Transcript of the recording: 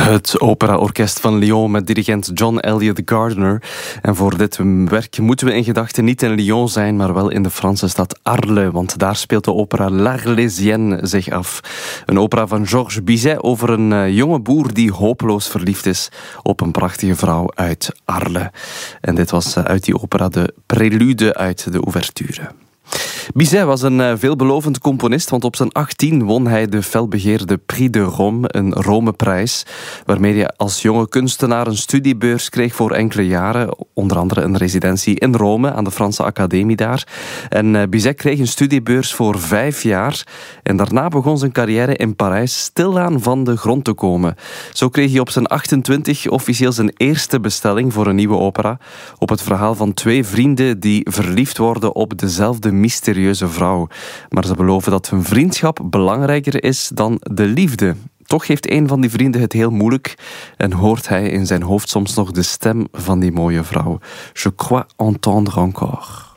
Het operaorkest van Lyon met dirigent John Elliott Gardiner. En voor dit werk moeten we in gedachten niet in Lyon zijn, maar wel in de Franse stad Arles, want daar speelt de opera L'Arlésienne zich af. Een opera van Georges Bizet over een jonge boer die hopeloos verliefd is op een prachtige vrouw uit Arles. En dit was uit die opera de prelude uit de ouverture. Bizet was een veelbelovend componist, want op zijn 18 won hij de felbegeerde Prix de Rome, een Rome-prijs, waarmee hij als jonge kunstenaar een studiebeurs kreeg voor enkele jaren, onder andere een residentie in Rome aan de Franse Academie daar. En Bizet kreeg een studiebeurs voor 5 jaar en daarna begon zijn carrière in Parijs stilaan van de grond te komen. Zo kreeg hij op zijn 28 officieel zijn eerste bestelling voor een nieuwe opera, op het verhaal van 2 vrienden die verliefd worden op dezelfde mysterieuze vrouw. Maar ze beloven dat hun vriendschap belangrijker is dan de liefde. Toch heeft een van die vrienden het heel moeilijk en hoort hij in zijn hoofd soms nog de stem van die mooie vrouw. Je crois entendre encore.